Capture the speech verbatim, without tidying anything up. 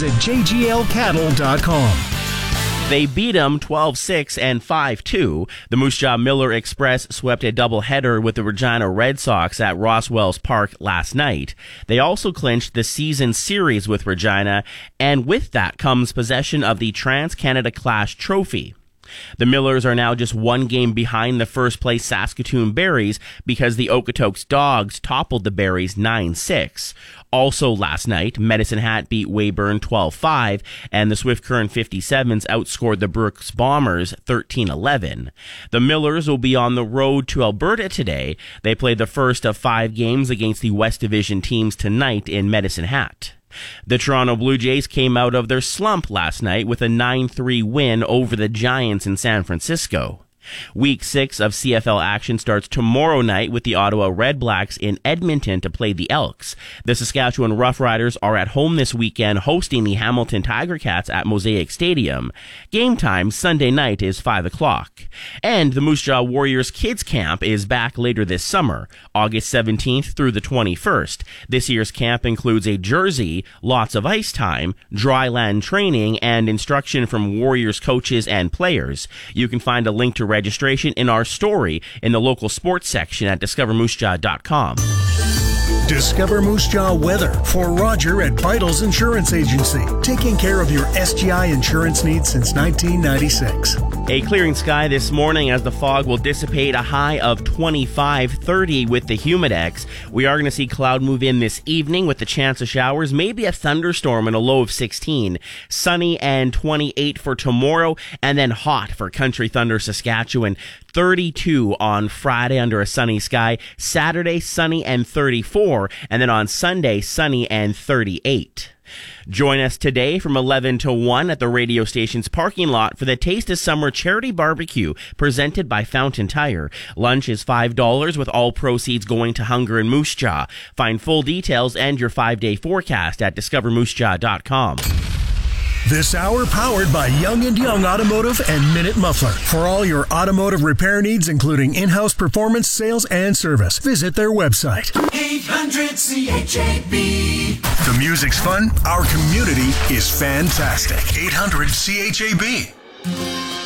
Visit j g l cattle dot com. They beat them twelve six and five two. The Moose Jaw Miller Express swept a doubleheader with the Regina Red Sox at Roswells Park last night. They also clinched the season series with Regina, and with that comes possession of the Trans-Canada Clash Trophy. The Millers are now just one game behind the first-place Saskatoon Berries because the Okotoks Dogs toppled the Berries nine six. Also last night, Medicine Hat beat Weyburn twelve five, and the Swift Current fifty-sevens outscored the Brooks Bombers thirteen eleven. The Millers will be on the road to Alberta today. They play the first of five games against the West Division teams tonight in Medicine Hat. The Toronto Blue Jays came out of their slump last night with a nine three win over the Giants in San Francisco. Week six of C F L action starts tomorrow night with the Ottawa Red Blacks in Edmonton to play the Elks. The Saskatchewan Roughriders are at home this weekend hosting the Hamilton Tiger Cats at Mosaic Stadium. Game time Sunday night is five o'clock. And the Moose Jaw Warriors Kids Camp is back later this summer, August seventeenth through the twenty-first. This year's camp includes a jersey, lots of ice time, dry land training, and instruction from Warriors coaches and players. You can find a link to registration in our story in the local sports section at discover moose jaw dot com. Discover Moose Jaw weather for Roger at Vitals Insurance Agency, taking care of your S G I insurance needs since nineteen ninety-six. A clearing sky this morning as the fog will dissipate, a high of twenty-five thirty with the Humidex. We are going to see cloud move in this evening with the chance of showers, maybe a thunderstorm and a low of sixteen. Sunny and twenty-eight for tomorrow, and then hot for Country Thunder, Saskatchewan. thirty-two on Friday under a sunny sky. Saturday, sunny and thirty-four. And then on Sunday, sunny and thirty-eight. Join us today from eleven to one at the radio station's parking lot for the Taste of Summer Charity Barbecue presented by Fountain Tire. Lunch is five dollars with all proceeds going to Hunger and Moose Jaw. Find full details and your five-day forecast at discover moose jaw dot com. This hour powered by Young and Young Automotive and Minute Muffler. For all your automotive repair needs, including in-house performance, sales, and service, visit their website. eight hundred C H A B. The music's fun. Our community is fantastic. eight hundred C H A B.